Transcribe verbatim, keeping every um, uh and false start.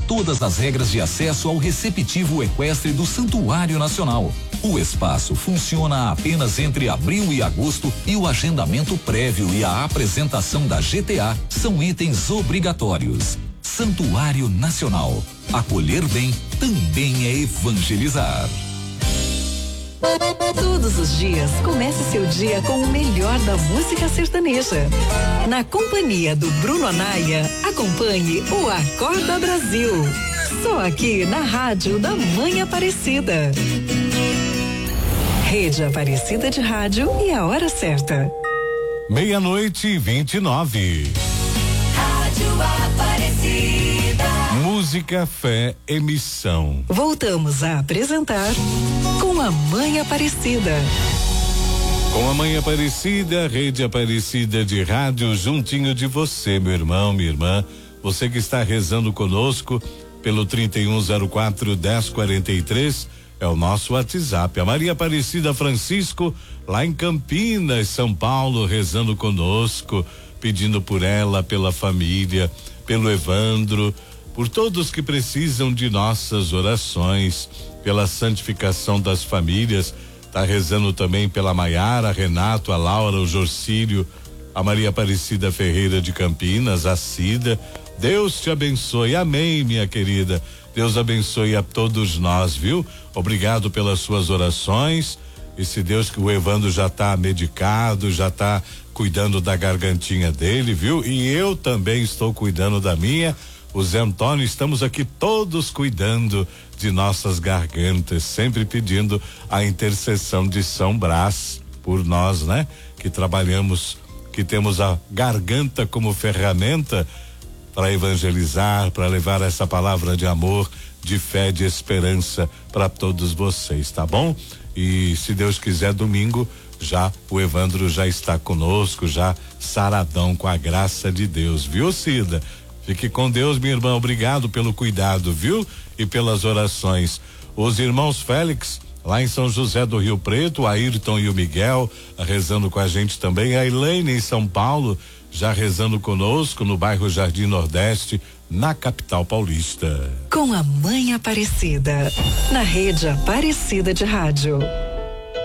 todas as regras de acesso ao receptivo equestre do Santuário Nacional. O espaço funciona apenas entre abril e agosto e o agendamento prévio e a apresentação da G T A são itens obrigatórios. Santuário Nacional. Acolher bem também é evangelizar. Todos os dias, comece seu dia com o melhor da música sertaneja. Na companhia do Bruno Anaia, acompanhe o Acorda Brasil. Só aqui na rádio da Mãe Aparecida. Rede Aparecida de Rádio e a hora certa. Meia-noite e vinte e nove. Rádio Aparecida. Música, fé, emissão. Voltamos a apresentar Com a Mãe Aparecida. Com a Mãe Aparecida, Rede Aparecida de Rádio, juntinho de você, meu irmão, minha irmã. Você que está rezando conosco pelo trinta e um zero quatro, dez quarenta e três. É o nosso WhatsApp. A Maria Aparecida Francisco, lá em Campinas, São Paulo, rezando conosco, pedindo por ela, pela família, pelo Evandro, por todos que precisam de nossas orações, pela santificação das famílias. Tá rezando também pela Maiara, Renato, a Laura, o Jorcílio, a Maria Aparecida Ferreira de Campinas, a Cida. Deus te abençoe. Amém, minha querida. Deus abençoe a todos nós, viu? Obrigado pelas suas orações. Esse Deus que o Evandro já tá medicado, já tá cuidando da gargantinha dele, viu? E eu também estou cuidando da minha. O Zé Antônio, estamos aqui todos cuidando de nossas gargantas, sempre pedindo a intercessão de São Brás por nós, né? Que trabalhamos, que temos a garganta como ferramenta para evangelizar, para levar essa palavra de amor, de fé, de esperança para todos vocês, tá bom? E se Deus quiser, domingo já o Evandro já está conosco, já saradão com a graça de Deus, viu, Cida? Fique com Deus, minha irmã, obrigado pelo cuidado, viu? E pelas orações. Os irmãos Félix, lá em São José do Rio Preto, o Ayrton e o Miguel, rezando com a gente também, a Elaine em São Paulo, já rezando conosco no bairro Jardim Nordeste, na capital paulista. Com a Mãe Aparecida, na Rede Aparecida de Rádio.